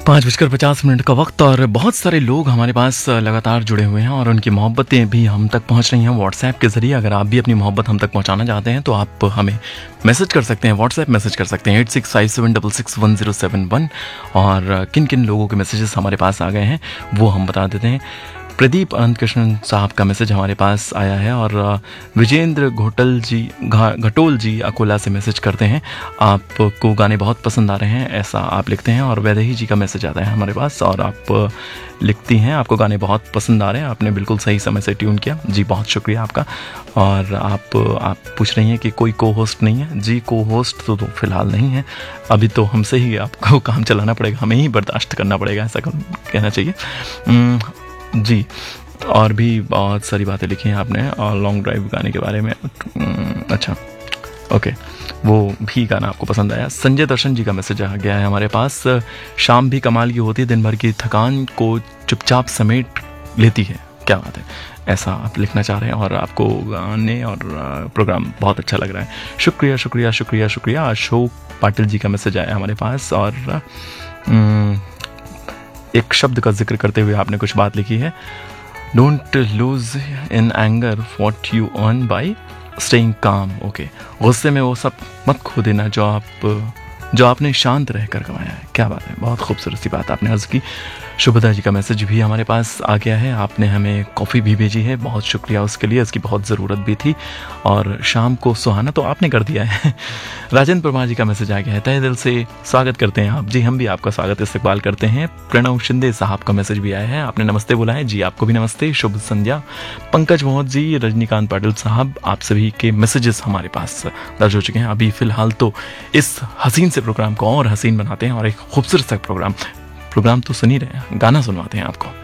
5:50 का वक्त और बहुत सारे लोग हमारे पास लगातार जुड़े हुए हैं और उनकी मोहब्बतें भी हम तक पहुंच रही हैं व्हाट्सएप के ज़रिए। अगर आप भी अपनी मोहब्बत हम तक पहुंचाना चाहते हैं तो आप हमें मैसेज कर सकते हैं, व्हाट्सएप मैसेज कर सकते हैं 8657661071। और किन किन लोगों के मैसेजेस हमारे पास आ गए हैं वो हम बता देते हैं। प्रदीप अनंत कृष्णन साहब का मैसेज हमारे पास आया है और विजेंद्र घटोल जी अकोला से मैसेज करते हैं, आपको गाने बहुत पसंद आ रहे हैं ऐसा आप लिखते हैं। और वैदेही जी का मैसेज आता है हमारे पास और आप लिखती हैं आपको गाने बहुत पसंद आ रहे हैं, आपने बिल्कुल सही समय से ट्यून किया जी, बहुत शुक्रिया आपका। और आप पूछ रही हैं कि कोई को होस्ट नहीं है जी, को होस्ट तो फिलहाल नहीं है, अभी तो हमसे ही आपको काम चलाना पड़ेगा, हमें ही बर्दाश्त करना पड़ेगा ऐसा कहना चाहिए जी। और भी बहुत सारी बातें लिखी हैं आपने और लॉन्ग ड्राइव गाने के बारे में, अच्छा ओके, वो भी गाना आपको पसंद आया। संजय दर्शन जी का मैसेज आ गया है हमारे पास, शाम भी कमाल की होती है, दिन भर की थकान को चुपचाप समेट लेती है, क्या बात है, ऐसा आप लिखना चाह रहे हैं और आपको गाने और प्रोग्राम बहुत अच्छा लग रहा है, शुक्रिया शुक्रिया शुक्रिया शुक्रिया। अशोक पाटिल जी का मैसेज आया हमारे पास और एक शब्द का जिक्र करते हुए आपने कुछ बात लिखी है, don't lose in anger what you earn by staying काम। ओके, गुस्से में वो सब मत खो देना जो आपने शांत रहकर कमाया है, क्या बात है, बहुत खूबसूरत सी बात आपने अर्ज की। शुभदा जी का मैसेज भी हमारे पास आ गया है, आपने हमें कॉफ़ी भी भेजी है, बहुत शुक्रिया उसके लिए, इसकी बहुत ज़रूरत भी थी और शाम को सुहाना तो आपने कर दिया है। राजेंद्र परमार जी का मैसेज आ गया है, तहे दिल से स्वागत करते हैं आप जी, हम भी आपका स्वागत इस्तकबाल करते हैं। प्रणव शिंदे साहब का मैसेज भी आया है, आपने नमस्ते बोला है जी, आपको भी नमस्ते, शुभ संध्या। पंकज मोहम्मद जी, रजनीकांत पाटिल साहब, आप सभी के मैसेजेस हमारे पास दर्ज हो चुके हैं। अभी फ़िलहाल तो इस हसीन से प्रोग्राम को और हसीन बनाते हैं और एक खूबसूरत सा प्रोग्राम तो सुन ही रहे हैं, गाना सुनवाते हैं आपको।